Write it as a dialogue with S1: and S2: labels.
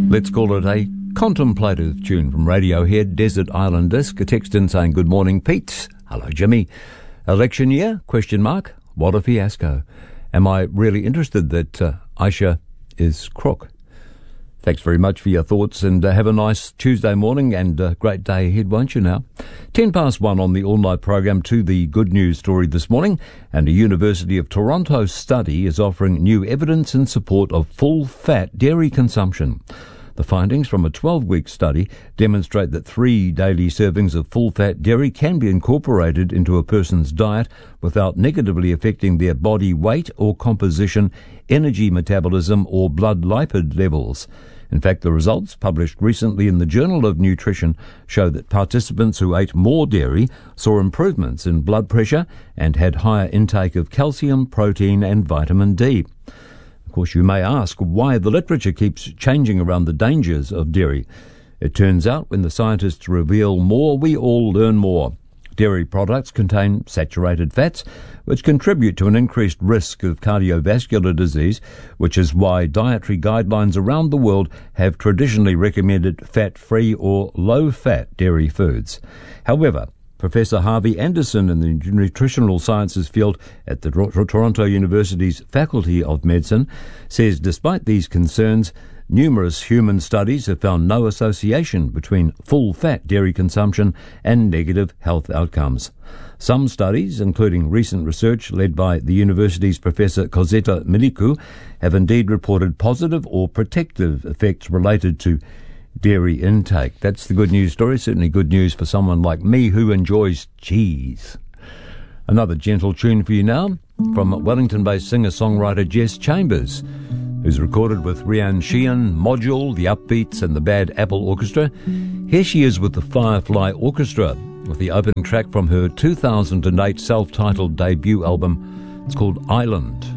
S1: Let's call it a contemplative tune from Radiohead, Desert Island Disc. A text in saying, "Good morning, Pete." Hello, Jimmy. Election year? ? What a fiasco. Am I really interested that Aisha is crook? Thanks very much for your thoughts, and have a nice Tuesday morning and a great day ahead, won't you now? 1:10 on the all-night program to the good news story this morning, and a University of Toronto study is offering new evidence in support of full-fat dairy consumption. The findings from a 12-week study demonstrate that 3 daily servings of full-fat dairy can be incorporated into a person's diet without negatively affecting their body weight or composition, energy metabolism, or blood lipid levels. In fact, the results published recently in the Journal of Nutrition show that participants who ate more dairy saw improvements in blood pressure and had higher intake of calcium, protein, and vitamin D. Of course, you may ask why the literature keeps changing around the dangers of dairy. It turns out when the scientists reveal more, we all learn more. Dairy products contain saturated fats, which contribute to an increased risk of cardiovascular disease, which is why dietary guidelines around the world have traditionally recommended fat-free or low-fat dairy foods. However, Professor Harvey Anderson in the nutritional sciences field at the Toronto University's Faculty of Medicine says despite these concerns, numerous human studies have found no association between full-fat dairy consumption and negative health outcomes. Some studies, including recent research led by the university's Professor Cosetta Milicu, have indeed reported positive or protective effects related to dairy intake. That's the good news story, certainly good news for someone like me who enjoys cheese. Another gentle tune for you now from Wellington-based singer-songwriter Jess Chambers, who's recorded with Rian Sheehan, Module, The Upbeats and the Bad Apple Orchestra. Here she is with the Firefly Orchestra with the opening track from her 2008 self-titled debut album. It's called Island.